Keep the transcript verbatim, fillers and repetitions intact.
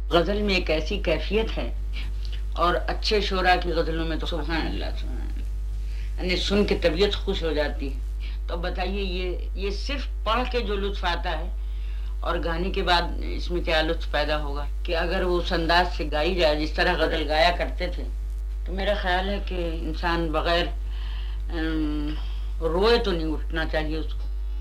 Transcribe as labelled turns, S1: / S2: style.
S1: गजल में एक ऐसी कैफियत है, और अच्छे शोरा की गजलों में तो सुभान अल्लाह सुभान अल्लाह, यानी सुन के तबीयत खुश हो जाती है। तो बताइए, ये ये सिर्फ पढ़ के जो लुत्फ आता है, और गाने के बाद इसमें क्या लुत्फ पैदा होगा कि अगर वो उस अंदाज से गाई जाए जिस तरह गजल गाया करते थे, तो मेरा ख्याल है कि इंसान बगैर अम, रोए तो नहीं उठना चाहिए उसको।